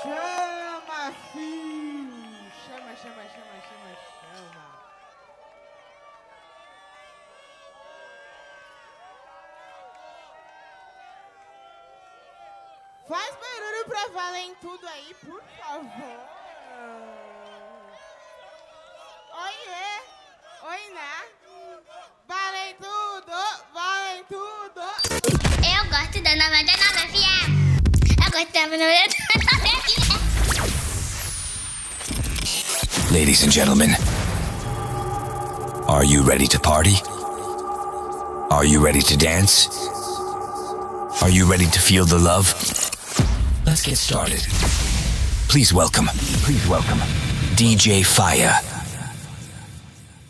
Chama, filho! Chama, chama, chama, chama, chama. Faz barulho pra Valen tudo aí, por favor. Oiê, oiná. Valem tudo, valem tudo. Eu gosto da 99 FM. Eu gosto da 99 FM. Ladies and gentlemen, are you ready to party? Are you ready to dance? Are you ready to feel the love? Let's get started. Please welcome DJ Fire.